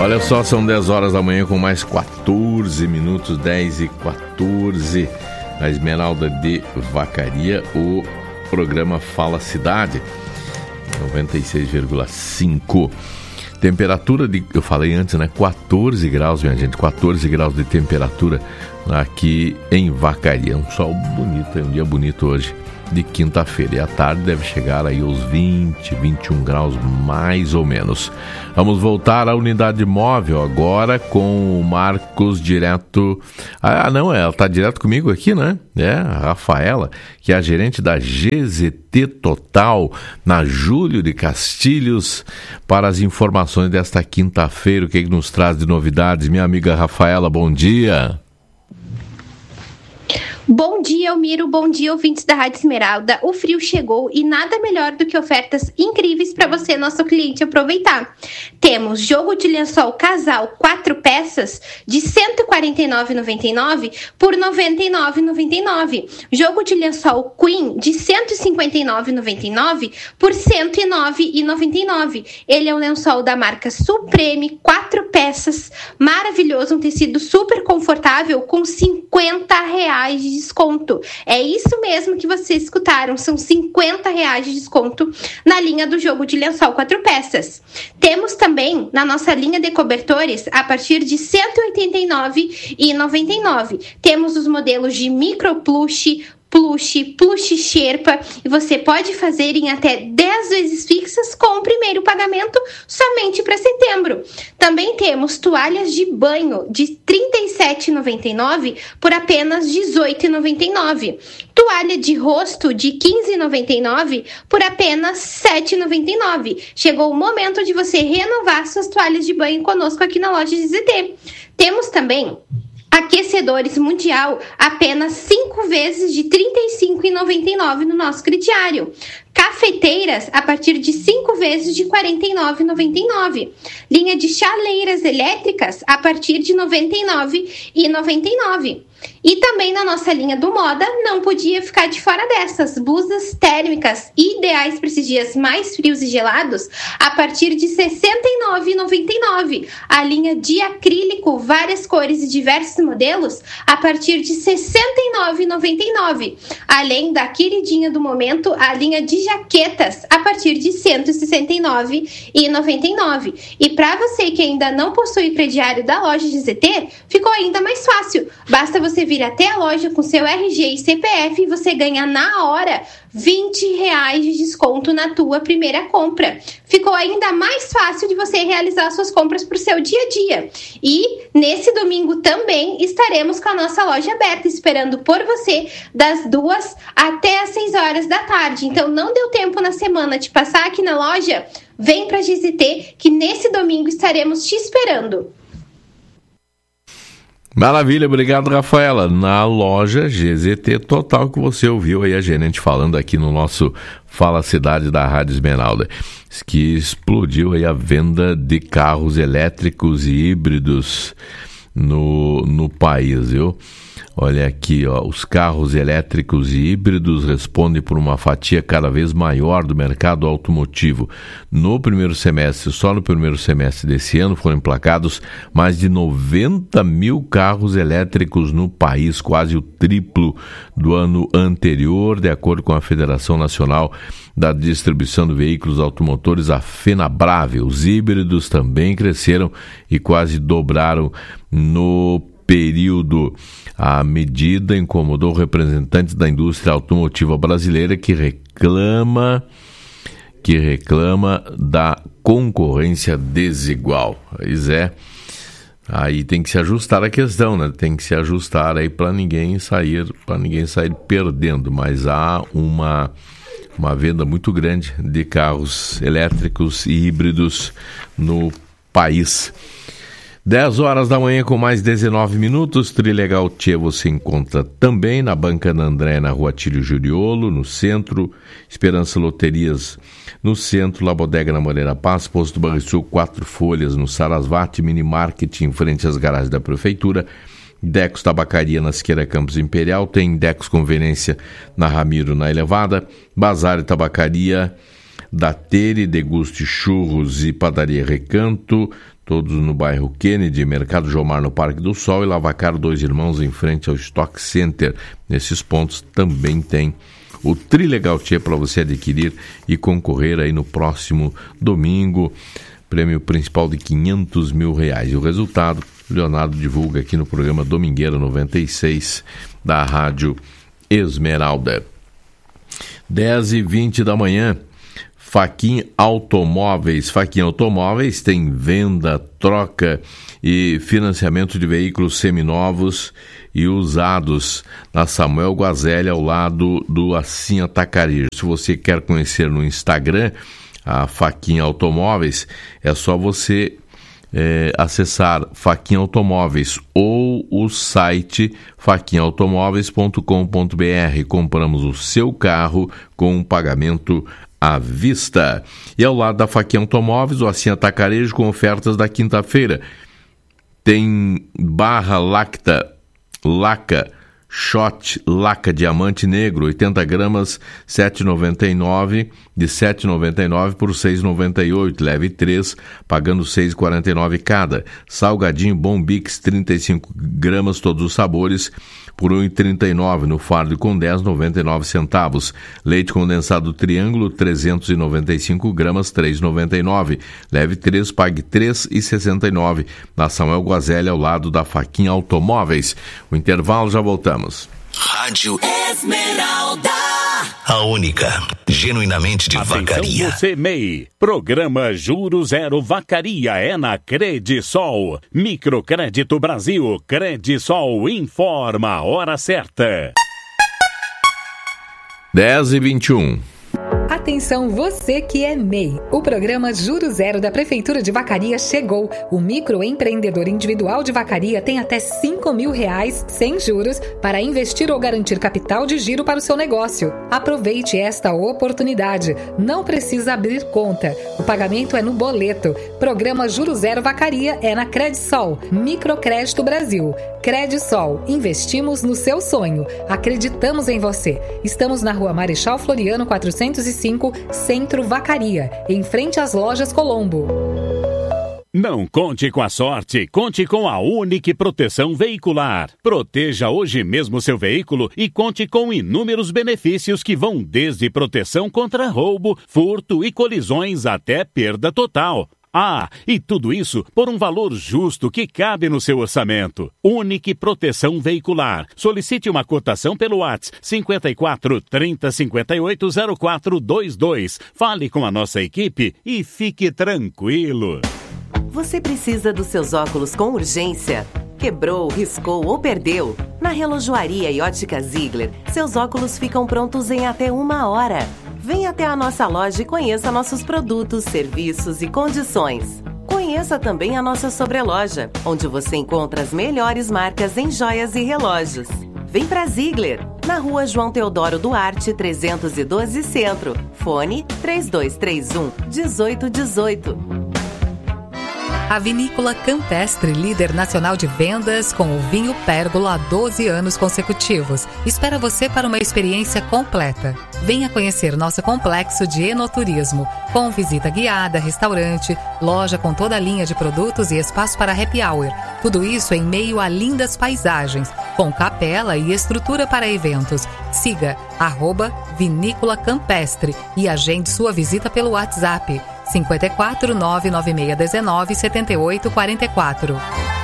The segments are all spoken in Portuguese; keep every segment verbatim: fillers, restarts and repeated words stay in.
Olha só, são dez horas da manhã com mais quatorze minutos, dez e quatorze, na Esmeralda de Vacaria, o programa Fala Cidade, noventa e seis vírgula cinco. Temperatura de, eu falei antes, né? quatorze graus, minha gente, quatorze graus de temperatura aqui em Vacaria. Um sol bonito, é um dia bonito hoje, de quinta-feira. E à tarde deve chegar aí aos vinte, vinte e um graus, mais ou menos. Vamos voltar à unidade móvel agora com o Marcos direto... Ah, não, ela está direto comigo aqui, né? É, a Rafaela, que é a gerente da G Z T Total, na Júlio de Castilhos, para as informações desta quinta-feira. O que, que nos traz de novidades? Minha amiga Rafaela, bom dia. Bom dia, Elmiro. Bom dia, ouvintes da Rádio Esmeralda. O frio chegou e nada melhor do que ofertas incríveis para você, nosso cliente, aproveitar. Temos jogo de lençol casal quatro peças de cento e quarenta e nove reais e noventa e nove centavos por noventa e nove reais e noventa e nove centavos. Jogo de lençol Queen de cento e cinquenta e nove reais e noventa e nove centavos por cento e nove reais e noventa e nove centavos. Ele é um lençol da marca Supreme, quatro peças, maravilhoso, um tecido super confortável com cinquenta reais de desconto. É isso mesmo que vocês escutaram, são cinquenta reais de desconto na linha do jogo de lençol quatro peças. Temos também na nossa linha de cobertores a partir de cento e oitenta e nove reais e noventa e nove centavos. Temos os modelos de micro plush, plush, plush Sherpa, e você pode fazer em até dez vezes fixas com o primeiro pagamento somente para setembro. Também temos toalhas de banho de trinta e sete reais e noventa e nove centavos por apenas dezoito reais e noventa e nove centavos. Toalha de rosto de quinze reais e noventa e nove centavos por apenas sete reais e noventa e nove centavos. Chegou o momento de você renovar suas toalhas de banho conosco aqui na loja G Z T. Temos também aquecedores Mundial, apenas cinco vezes de trinta e cinco reais e noventa e nove centavos no nosso crediário. Cafeteiras, a partir de cinco vezes de quarenta e nove reais e noventa e nove centavos. Linha de chaleiras elétricas, a partir de noventa e nove reais e noventa e nove centavos. E também na nossa linha do Moda, não podia ficar de fora dessas. Blusas térmicas ideais para esses dias mais frios e gelados, a partir de sessenta e nove reais e noventa e nove centavos. A linha de acrílico, várias cores e diversos modelos, a partir de sessenta e nove reais e noventa e nove centavos. Além da queridinha do momento, a linha de jaquetas, a partir de cento e sessenta e nove reais e noventa e nove centavos. E para você que ainda não possui o crediário da loja G Z T, ficou ainda mais fácil. Basta você vir até a loja com seu R G e C P F e você ganha na hora vinte reais de desconto na tua primeira compra. Ficou ainda mais fácil de você realizar suas compras para o seu dia a dia. E nesse domingo também estaremos com a nossa loja aberta, esperando por você das duas até as seis horas da tarde. Então não deu tempo na semana de passar aqui na loja? Vem para a G Z T que nesse domingo estaremos te esperando. Maravilha, obrigado, Rafaela. Na loja G Z T Total, que você ouviu aí a gerente falando aqui no nosso Fala Cidade da Rádio Esmeralda, que explodiu aí a venda de carros elétricos e híbridos no, no país, viu? Olha aqui, ó, os carros elétricos e híbridos respondem por uma fatia cada vez maior do mercado automotivo. No primeiro semestre, só no primeiro semestre desse ano, foram emplacados mais de noventa mil carros elétricos no país, quase o triplo do ano anterior, de acordo com a Federação Nacional da Distribuição de Veículos Automotores, a FenaBrave. Os híbridos também cresceram e quase dobraram no período. A medida incomodou representantes da indústria automotiva brasileira que reclama, que reclama da concorrência desigual. Pois é, aí tem que se ajustar a questão, né? Tem que se ajustar aí para ninguém sair, para ninguém sair perdendo, mas há uma uma venda muito grande de carros elétricos e híbridos no país. dez horas da manhã com mais dezenove minutos. Trilegal Tchê você encontra também na Banca da André, na Rua Tílio Juriolo, no centro. Esperança Loterias no centro. La Bodega na Moreira Paz. Posto Banrisul, Quatro Folhas no Sarasvati. Mini Market em frente às garagens da Prefeitura. Decos Tabacaria na Siqueira Campos Imperial. Tem Decos Conveniência na Ramiro, na Elevada. Bazar e Tabacaria da Tere, Deguste Churros e Padaria Recanto, todos no bairro Kennedy, Mercado Jomar no Parque do Sol e Lavacar Dois Irmãos em frente ao Stock Center. Nesses pontos também tem o Trilegal Tchê para você adquirir e concorrer aí no próximo domingo. Prêmio principal de quinhentos mil reais. E o resultado, Leonardo divulga aqui no programa Domingueira noventa e seis da Rádio Esmeralda. dez e vinte da manhã, Faquin Automóveis. Faquin Automóveis tem venda, troca e financiamento de veículos seminovos e usados na Samuel Guazelli, ao lado do Assim Atacarejo. Se você quer conhecer no Instagram a Faquin Automóveis, é só você é, acessar Faquin Automóveis ou o site faquin automóveis ponto com ponto b r. Compramos o seu carro com um pagamento à vista. E ao lado da Faquin Automóveis, o Assim Atacarejo com ofertas da quinta-feira. Tem barra lacta, laca, shot, laca diamante negro, oitenta gramas, sete reais e noventa e nove centavos, de sete reais e noventa e nove centavos por seis reais e noventa e oito centavos, leve três, pagando seis reais e quarenta e nove centavos cada. Salgadinho Bombix, trinta e cinco gramas, todos os sabores, por um real e trinta e nove centavos, no fardo com dez reais e noventa e nove centavos. Leite condensado Triângulo, trezentos e noventa e cinco gramas, três reais e noventa e nove centavos, leve três, pague três reais e sessenta e nove centavos, na Samuel Guazelli, ao lado da Faquin Automóveis. O intervalo, já voltamos. Rádio Esmeralda, a única, genuinamente de Atenção vacaria. Você, M E I. Programa Juro Zero Vacaria é na Credisol. Microcrédito Brasil. Credisol informa a hora certa. dez e vinte e um. Atenção você que é M E I. O programa Juro Zero da Prefeitura de Vacaria chegou. O microempreendedor individual de Vacaria tem até cinco mil reais sem juros para investir ou garantir capital de giro para o seu negócio. Aproveite esta oportunidade. Não precisa abrir conta. O pagamento é no boleto. Programa Juro Zero Vacaria é na Credisol. Microcrédito Brasil. Credisol. Investimos no seu sonho. Acreditamos em você. Estamos na Rua Marechal Floriano quatrocentos e cinco, Centro Vacaria, em frente às lojas Colombo. Não conte com a sorte, conte com a Unique Proteção Veicular. Proteja hoje mesmo seu veículo e conte com inúmeros benefícios que vão desde proteção contra roubo, furto e colisões até perda total. Ah, e tudo isso por um valor justo que cabe no seu orçamento. Unique Proteção Veicular. Solicite uma cotação pelo WhatsApp cinquenta e quatro, trinta, cinquenta e oito, zero quatro dois dois. Fale com a nossa equipe e fique tranquilo. Você precisa dos seus óculos com urgência? Quebrou, riscou ou perdeu? Na Relojoaria e Ótica Ziegler, seus óculos ficam prontos em até uma hora. Venha até a nossa loja e conheça nossos produtos, serviços e condições. Conheça também a nossa sobreloja, onde você encontra as melhores marcas em joias e relógios. Vem pra Ziegler, na Rua João Teodoro Duarte, trezentos e doze Centro. Fone três dois três um, um oito um oito. A Vinícola Campestre, líder nacional de vendas com o vinho Pérgola há doze anos consecutivos, espera você para uma experiência completa. Venha conhecer nosso complexo de enoturismo, com visita guiada, restaurante, loja com toda a linha de produtos e espaço para happy hour. Tudo isso em meio a lindas paisagens, com capela e estrutura para eventos. Siga arroba Vinícola Campestre e agende sua visita pelo WhatsApp cinquenta e quatro, nove nove seis um nove, sete oito quatro quatro.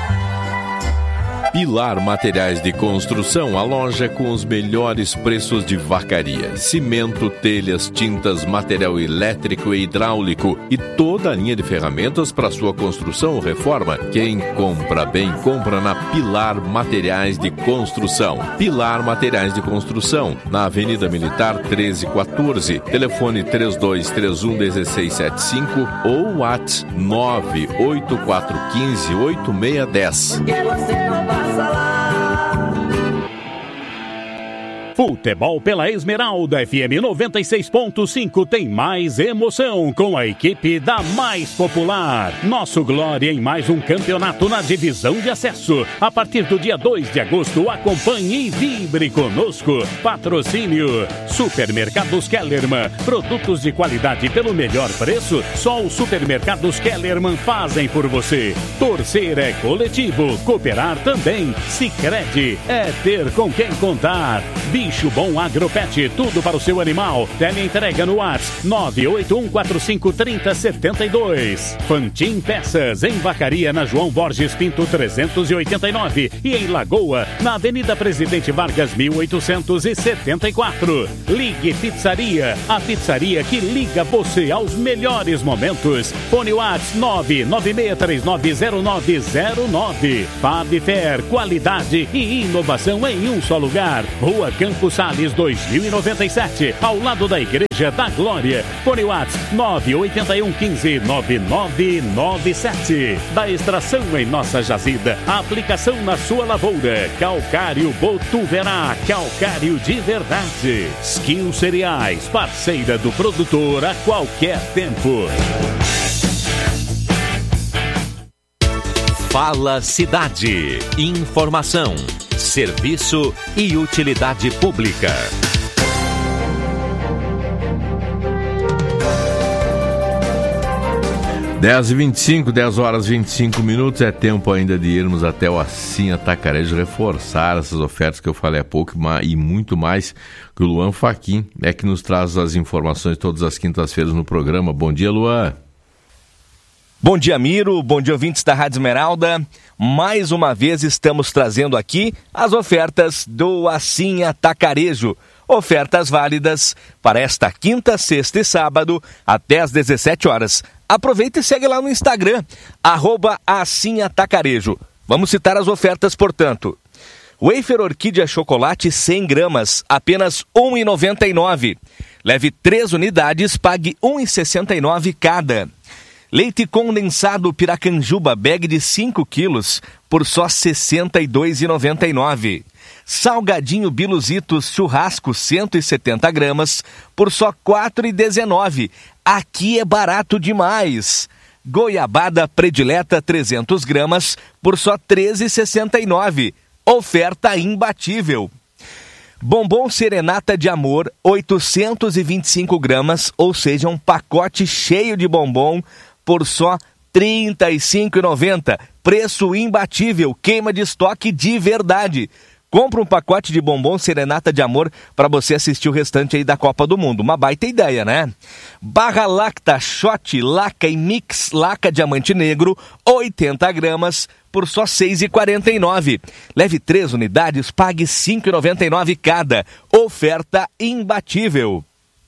Pilar Materiais de Construção, a loja com os melhores preços de Vacaria. Cimento, telhas, tintas, material elétrico e hidráulico e toda a linha de ferramentas para sua construção ou reforma. Quem compra bem, compra na Pilar Materiais de Construção. Pilar Materiais de Construção, na Avenida Militar treze quatorze, telefone três dois três um, um seis sete cinco ou WhatsApp nove oito quatro um cinco, oito seis um zero. Futebol pela Esmeralda F M noventa e seis ponto cinco tem mais emoção com a equipe da mais popular. Nosso Glória em mais um campeonato na divisão de acesso. A partir do dia dois de agosto, acompanhe e vibre conosco. Patrocínio Supermercados Kellerman. Produtos de qualidade pelo melhor preço, só os Supermercados Kellerman fazem por você. Torcer é coletivo, cooperar também. Sicredi é ter com quem contar. Bicho Bom Agropet, tudo para o seu animal. Teleentrega no WhatsApp nove oito um quatro cinco três zero sete dois. Fantin Peças, em Vacaria, na João Borges Pinto trezentos e oitenta e nove. E em Lagoa, na Avenida Presidente Vargas mil oitocentos e setenta e quatro. Ligue Pizzaria, a pizzaria que liga você aos melhores momentos. Fone WhatsApp nove nove seis três nove zero nove zero nove. Fabfer, qualidade e inovação em um só lugar. Rua Campos Sales dois mil e noventa e sete, ao lado da Igreja da Glória. Fone WhatsApp nove oito um um cinco nove nove nove sete. Da extração em nossa jazida, a aplicação na sua lavoura. Calcário Botuverá, calcário de verdade. Skill Cereais, parceira do produtor a qualquer tempo. Fala Cidade. Informação, serviço e utilidade pública. dez e vinte e cinco, dez horas e vinte e cinco minutos, é tempo ainda de irmos até o Assim Atacarejo, reforçar essas ofertas que eu falei há pouco e muito mais, que o Luan Fachin é que nos traz as informações todas as quintas-feiras no programa. Bom dia, Luan. Bom dia, Miro, bom dia, ouvintes da Rádio Esmeralda. Mais uma vez estamos trazendo aqui as ofertas do Assim Atacarejo. Ofertas válidas para esta quinta, sexta e sábado, até às dezessete horas. Aproveita e segue lá no Instagram, arroba Assim Atacarejo. Vamos citar as ofertas, portanto. Wafer Orquídea Chocolate cem gramas, apenas um real e noventa e nove centavos. Leve três unidades, pague um real e sessenta e nove centavos cada. Leite condensado Piracanjuba, bag de cinco quilos, por só sessenta e dois reais e noventa e nove centavos. Salgadinho Biluzitos Churrasco cento e setenta gramas, por só quatro reais e dezenove centavos. Aqui é barato demais. Goiabada Predileta trezentas gramas, por só treze reais e sessenta e nove centavos. Oferta imbatível. Bombom Serenata de Amor, oitocentos e vinte e cinco gramas, ou seja, um pacote cheio de bombom, por só trinta e cinco reais e noventa centavos. Preço imbatível, queima de estoque de verdade. Compra um pacote de bombom Serenata de Amor para você assistir o restante aí da Copa do Mundo. Uma baita ideia, né? Barra Lacta Shot, Laca e Mix, Laca Diamante Negro, oitenta gramas, por só seis reais e quarenta e nove centavos. Leve três unidades, pague cinco reais e noventa e nove centavos cada. Oferta imbatível.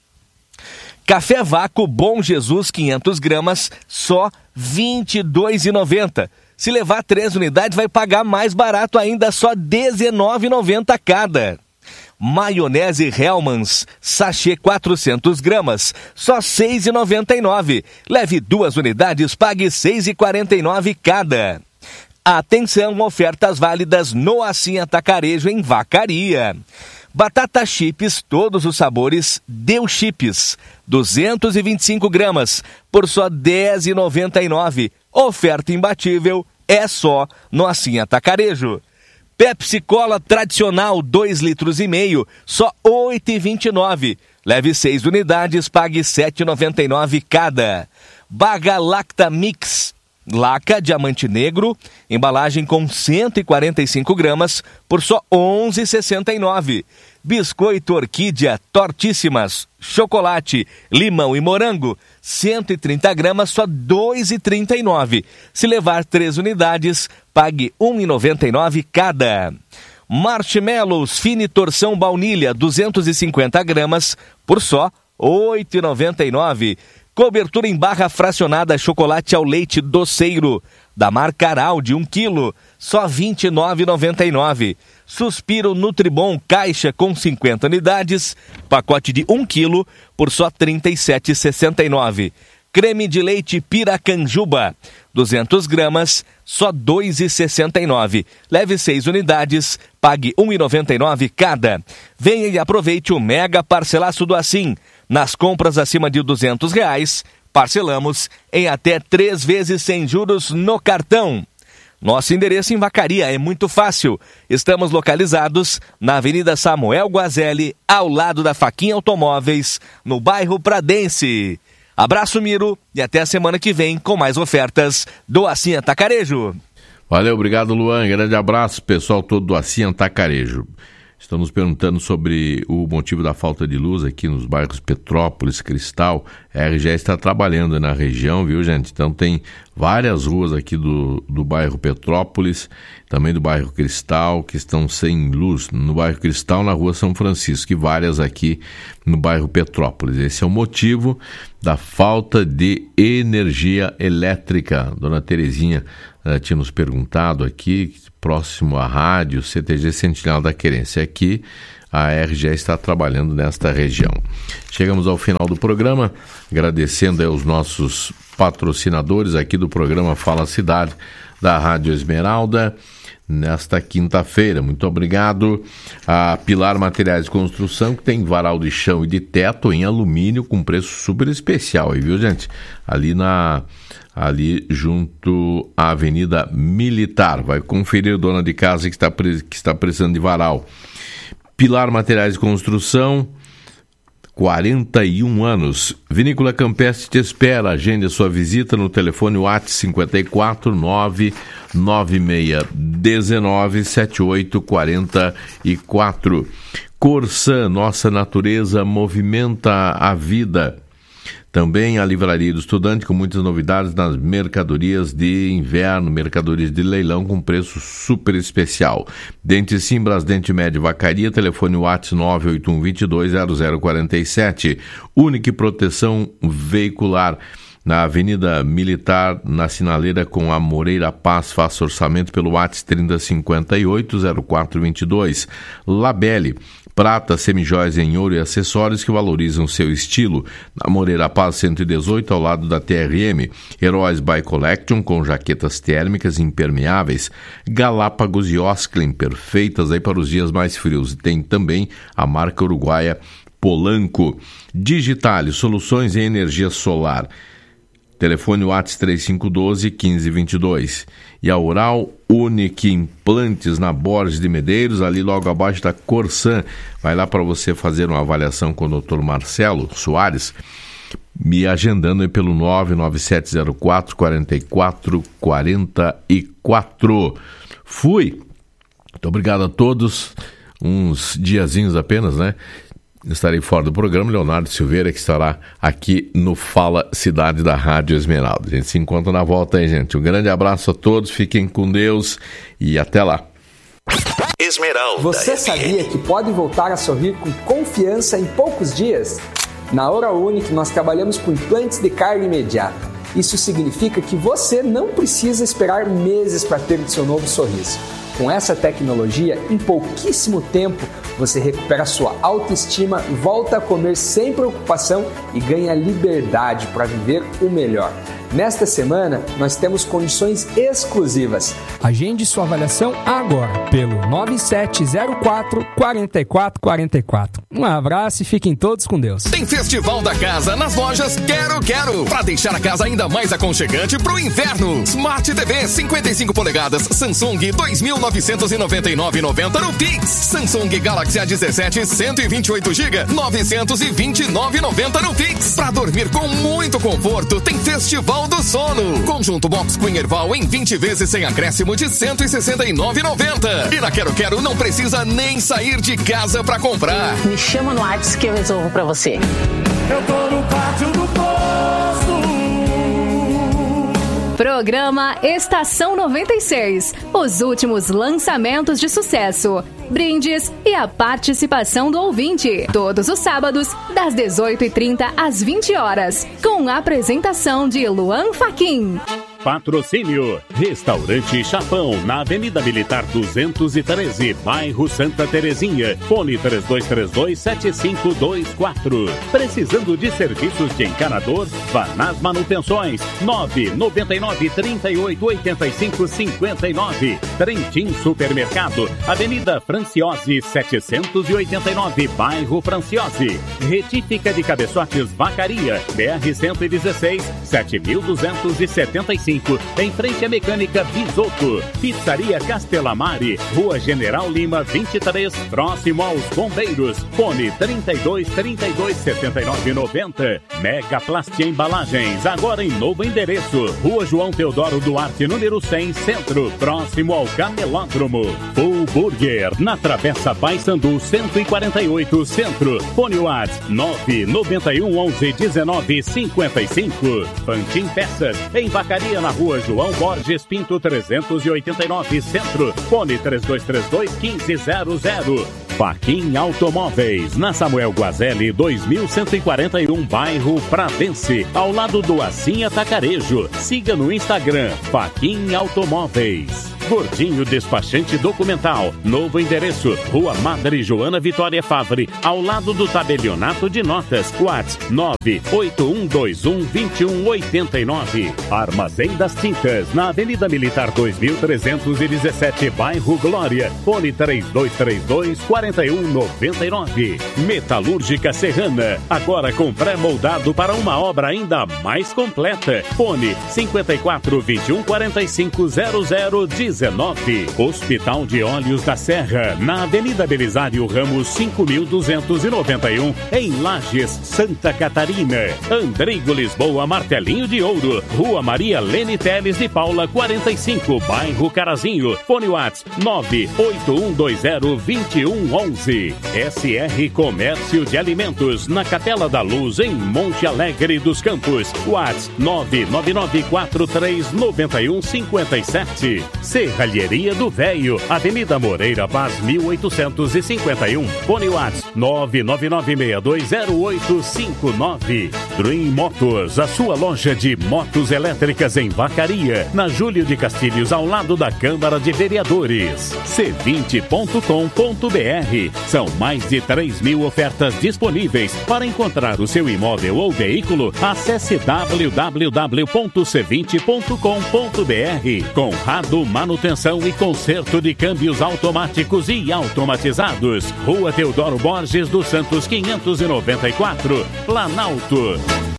Café Vácuo Bom Jesus quinhentas gramas, só vinte e dois reais e noventa centavos. Se levar três unidades, vai pagar mais barato ainda, só dezenove reais e noventa centavos cada. Maionese Hellmann's, sachê quatrocentas gramas, só seis reais e noventa e nove centavos. Leve duas unidades, pague seis reais e quarenta e nove centavos cada. Atenção, ofertas válidas no Assim Atacarejo em Vacaria. Batata chips, todos os sabores, Deu Chips, duzentas e vinte e cinco gramas, por só dez reais e noventa e nove centavos. Oferta imbatível, é só no Assim Atacarejo. Pepsi Cola tradicional, dois litros e meio, só oito reais e vinte e nove centavos. Leve seis unidades, pague sete reais e noventa e nove centavos cada. Baga Lacta Mix, Laca Diamante Negro, embalagem com cento e quarenta e cinco gramas, por só onze reais e sessenta e nove centavos. Biscoito Orquídea Tortíssimas, chocolate, limão e morango, cento e trinta gramas, só dois reais e trinta e nove centavos. Se levar três unidades, pague um real e noventa e nove centavos cada. Marshmallows Fine Torção Baunilha, duzentas e cinquenta gramas, por só oito reais e noventa e nove centavos. Cobertura em barra fracionada chocolate ao leite doceiro, da marca Aral, de um quilo, só vinte e nove reais e noventa e nove centavos. Suspiro Nutribom caixa com cinquenta unidades, pacote de um quilo, por só trinta e sete reais e sessenta e nove centavos. Creme de leite Piracanjuba, duzentas gramas, só dois reais e sessenta e nove centavos. Leve seis unidades, pague um real e noventa e nove centavos cada. Venha e aproveite o mega parcelaço do Assim. Nas compras acima de duzentos reais, parcelamos em até três vezes sem juros no cartão. Nosso endereço em Vacaria é muito fácil. Estamos localizados na Avenida Samuel Guazelli, ao lado da Faquinha Automóveis, no bairro Pradense. Abraço, Miro, e até a semana que vem com mais ofertas do Assim Atacarejo. Valeu, obrigado, Luan. Grande abraço, pessoal todo do Assim Atacarejo. Estão nos perguntando sobre o motivo da falta de luz aqui nos bairros Petrópolis, Cristal. A R G E está trabalhando na região, viu, gente? Então tem várias ruas aqui do, do bairro Petrópolis, também do bairro Cristal, que estão sem luz. No bairro Cristal, na rua São Francisco, e várias aqui no bairro Petrópolis. Esse é o motivo da falta de energia elétrica. Dona Terezinha uh, tinha nos perguntado aqui, próximo à rádio C T G Sentinela da Querência. Aqui a R G E está trabalhando nesta região. Chegamos ao final do programa, agradecendo aos nossos patrocinadores aqui do programa Fala Cidade, da Rádio Esmeralda, nesta quinta-feira. Muito obrigado a Pilar Materiais de Construção, que tem varal de chão e de teto em alumínio com preço super especial, aí, viu, gente? Ali na... ali junto à Avenida Militar. Vai conferir, dona de casa que está, que está precisando de varal. Pilar Materiais de Construção, quarenta e um anos. Vinícola Campestre te espera. Agende a sua visita no telefone WhatsApp cinco quatro nove nove seis um nove sete oito quatro quatro. Corsã, nossa natureza movimenta a vida. Também a Livraria do Estudante, com muitas novidades nas mercadorias de inverno, mercadorias de leilão com preço super especial. Dente Sim, Brasdente Médio Vacaria, telefone WhatsApp nove oito um dois dois zero zero quatro sete. Única Proteção Veicular, na Avenida Militar, na Sinaleira com a Moreira Paz. Faça orçamento pelo WhatsApp trinta cinquenta e oito zero quatro vinte e dois. Labelle, prata, semijóias em ouro e acessórios que valorizam seu estilo. Na Moreira Paz cento e dezoito, ao lado da T R M. Heróis by Collection, com jaquetas térmicas impermeáveis. Galápagos e Osklin, perfeitas aí para os dias mais frios. E tem também a marca uruguaia Polanco. Digitale, soluções em energia solar. Telefone WhatsApp três cinco um dois um cinco dois dois. E a Oral Unique Implantes, na Borges de Medeiros, ali logo abaixo da Corsã. Vai lá para você fazer uma avaliação com o doutor Marcelo Soares, me agendando aí pelo nove nove sete zero quatro quatro quatro quatro quatro. Fui! Muito obrigado a todos. Uns diazinhos apenas, né? Estarei fora do programa. Leonardo Silveira, que estará aqui no Fala Cidade da Rádio Esmeralda. A gente se encontra na volta aí, gente. Um grande abraço a todos, fiquem com Deus e até lá. Esmeralda. Você sabia que pode voltar a sorrir com confiança em poucos dias? Na Oral Unique nós trabalhamos com implantes de carga imediata. Isso significa que você não precisa esperar meses para ter o seu novo sorriso. Com essa tecnologia, em pouquíssimo tempo, você recupera sua autoestima, volta a comer sem preocupação e ganha liberdade para viver o melhor. Nesta semana, nós temos condições exclusivas. Agende sua avaliação agora pelo nove sete zero quatro quatro quatro quatro quatro. Um abraço e fiquem todos com Deus. Tem Festival da Casa nas lojas Quero Quero, para deixar a casa ainda mais aconchegante pro inverno. Smart T V cinquenta e cinco polegadas Samsung dois mil novecentos e noventa e nove reais e noventa centavos no Pix. Samsung Galaxy A dezessete cento e vinte e oito gigas novecentos e vinte e nove reais e noventa centavos no Pix. Para dormir com muito conforto, tem Festival do Sono. Conjunto Box Queen Erval em vinte vezes sem acréscimo de cento e sessenta e nove reais e noventa centavos. E na Quero Quero não precisa nem sair de casa para comprar. Me chama no WhatsApp que eu resolvo para você. Eu tô no pátio do posto. Programa Estação noventa e seis. Os últimos lançamentos de sucesso. brindes e a participação do ouvinte. Todos os sábados, das dezoito e trinta às vinte horas, com a apresentação de Luan Fachin. Patrocínio Restaurante Chapão, na Avenida Militar duzentos e treze, bairro Santa Terezinha. Fone três dois três dois, sete cinco dois quatro. Precisando de serviços de encanador? Vá nas manutenções. nove nove nove, três oito oito cinco cinco nove. Trentin Supermercado, Avenida Franciose setecentos e oitenta e nove, bairro Franciose. Retífica de Cabeçotes Vacaria, B R cento e dezesseis, sete mil duzentos e setenta e cinco. Em frente à Mecânica Bisotto. Pizzaria Castelamari, Rua General Lima vinte e três, próximo aos Bombeiros. Fone trinta e dois, trinta e dois, setenta e nove, noventa. Mega Plast Embalagens, agora em novo endereço. Rua João Teodoro Duarte, número cem, Centro, próximo ao Camelódromo. Full Burger, na Travessa Paissandu cento e quarenta e oito, Centro. Fone WhatsApp nove nove um, onze, dezenove, cinquenta e cinco. Pantin Peças, em Vacaria, na Rua João Borges Pinto trezentos e oitenta e nove, Centro. Fone três dois três dois, um cinco zero zero. Fachin Automóveis, na Samuel Guazelli dois mil cento e quarenta e um, bairro Pradense, ao lado do Assim Atacarejo. Siga no Instagram Fachin Automóveis. Gordinho Despachante Documental, novo endereço, Rua Madre Joana Vitória Favre, ao lado do Tabelionato de Notas. WhatsApp nove oito um dois um, dois um oito nove. Armazém das Tintas, na Avenida Militar dois mil trezentos e dezessete, bairro Glória. Fone três dois três dois, quatro um nove nove. Metalúrgica Serrana, agora com pré-moldado para uma obra ainda mais completa. Fone cinco quatro, vinte e um, quarenta e cinco, zero zero dezenove. Hospital de Olhos da Serra, na Avenida Belisário Ramos cinco mil duzentos e noventa e um, em Lages, Santa Catarina. Andrigo Lisboa Martelinho de Ouro, Rua Maria Lene Teles de Paula quarenta e cinco, bairro Carazinho. Fone WhatsApp nove oito um dois zero, dois um um um. S R Comércio de Alimentos, na Capela da Luz, em Monte Alegre dos Campos. WhatsApp nove nove nove quatro três nove um cinco sete. Serralheria do Véio, Avenida Moreira Paz mil oitocentos e cinquenta e um. Fone WhatsApp nove nove nove seis dois zero oito cinco nove. Dream Motors, a sua loja de motos elétricas em Vacaria, na Júlio de Castilhos, ao lado da Câmara de Vereadores. C vinte ponto com ponto b r. São mais de três mil ofertas disponíveis. Para encontrar o seu imóvel ou veículo, acesse w w w ponto c vinte ponto com ponto b r. Conrado Manutenção e Conserto de Câmbios Automáticos e Automatizados. Rua Teodoro Borges dos Santos quinhentos e noventa e quatro, Planalto.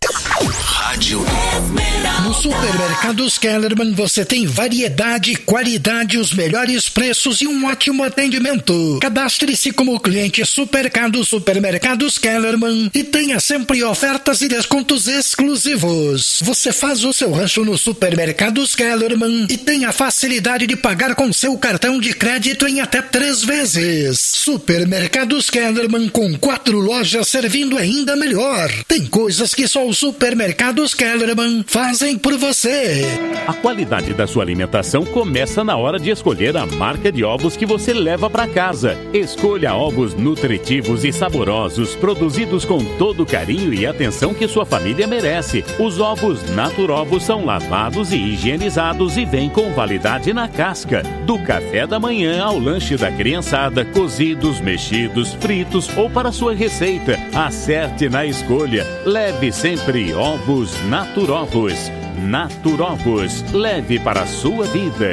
Rádio No Supermercados Kellerman você tem variedade, qualidade, os melhores preços e um ótimo atendimento. Cadastre-se como cliente Supercado Supermercados Kellerman e tenha sempre ofertas e descontos exclusivos. Você faz o seu rancho no Supermercados Kellerman e tem a facilidade de pagar com seu cartão de crédito em até três vezes. Supermercados Kellerman, com quatro lojas servindo ainda melhor. Tem coisas que só o Supermercados Kellerman fazem por você. A qualidade da sua alimentação começa na hora de escolher a marca de ovos que você leva para casa. Escolha ovos nutritivos e saborosos, produzidos com todo o carinho e atenção que sua família merece. Os ovos Naturovos são lavados e higienizados e vêm com validade na casca. Do café da manhã ao lanche da criançada, cozidos, mexidos, fritos ou para sua receita. Acerte na escolha. Leve sempre ovos Naturovos. Naturovos, leve para a sua vida.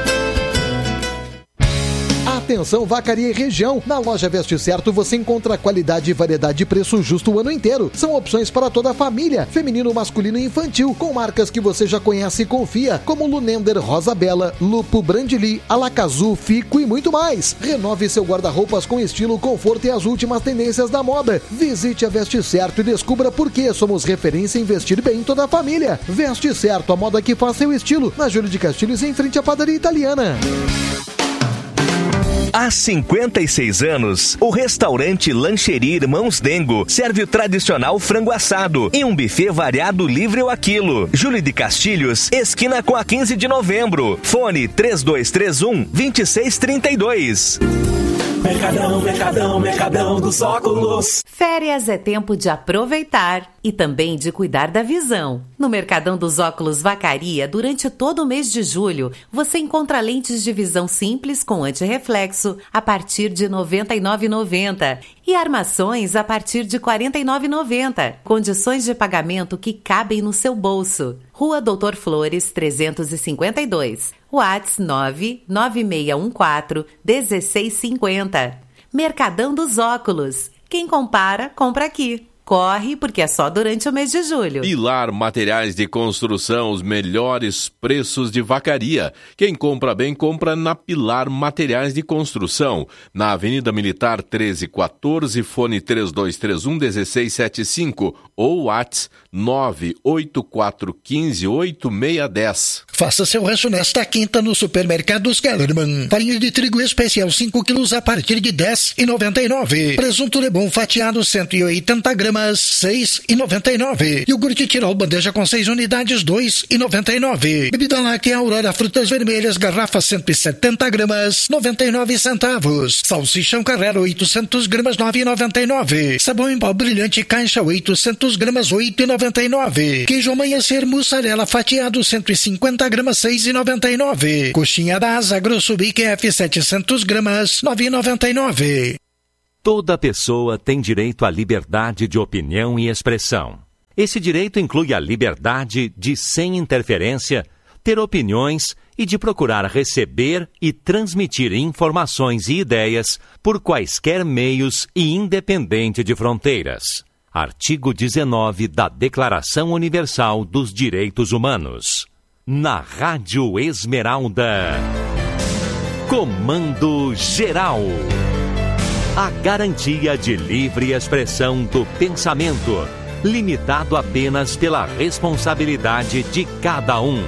Atenção, Vacaria e região. Na loja Veste Certo você encontra qualidade, variedade e preço justo o ano inteiro. São opções para toda a família, feminino, masculino e infantil, com marcas que você já conhece e confia, como Lunender, Rosa Bela, Lupo, Brandili, Alacazu, Fico e muito mais. Renove seu guarda-roupas com estilo, conforto e as últimas tendências da moda. Visite a Veste Certo e descubra por que somos referência em vestir bem toda a família. Veste Certo, a moda que faz seu estilo, na Júlio de Castilhos, em frente à padaria italiana. Há cinquenta e seis anos, o restaurante Lancheria Irmãos Dengo serve o tradicional frango assado em um buffet variado livre ou a quilo. Júlio de Castilhos, esquina com a quinze de novembro. Fone três dois três um, dois seis três dois. Mercadão, Mercadão, Mercadão dos Óculos. Férias é tempo de aproveitar e também de cuidar da visão. No Mercadão dos Óculos Vacaria, durante todo o mês de julho, você encontra lentes de visão simples com antirreflexo a partir de noventa e nove reais e noventa centavos e armações a partir de quarenta e nove reais e noventa centavos. Condições de pagamento que cabem no seu bolso. Rua Doutor Flores, trezentos e cinquenta e dois. WhatsApp nove nove seis um quatro um seis cinco zero. Mercadão dos Óculos. Quem compara, compra aqui. Corre, porque é só durante o mês de julho. Pilar Materiais de Construção, os melhores preços de Vacaria. Quem compra bem, compra na Pilar Materiais de Construção. Na Avenida Militar treze quatorze, fone três dois três um um seis sete cinco ou WhatsApp nove oito quatro um cinco oito seis um zero. Faça seu rancho nesta quinta no Supermercados Kellerman. Farinha de trigo especial cinco quilos a partir de dez reais e noventa e nove centavos. Presunto Lebon fatiado cento e oitenta gramas, seis reais e noventa e nove centavos. Iogurte Tirol bandeja com seis unidades, dois reais e noventa e nove centavos. Bebida láctea Aurora frutas vermelhas, garrafa cento e setenta gramas, noventa e nove centavos. Salsichão Carrera oitocentas gramas, nove reais e noventa e nove centavos. Sabão em pó brilhante Caixa oitocentas gramas, oito reais e noventa e nove centavos. Queijo Amanhecer mussarela fatiado cento e cinquenta gramas, seis reais e noventa e nove centavos. Coxinha da Asa Grosso Bic F setecentas gramas, nove reais e noventa e nove centavos. Toda pessoa tem direito à liberdade de opinião e expressão. Esse direito inclui a liberdade de, sem interferência, ter opiniões e de procurar receber e transmitir informações e ideias por quaisquer meios e independente de fronteiras. Artigo dezenove da Declaração Universal dos Direitos Humanos. Na Rádio Esmeralda. Comando Geral. A garantia de livre expressão do pensamento, limitado apenas pela responsabilidade de cada um.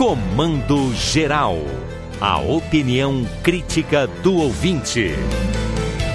Comando Geral. A opinião crítica do ouvinte.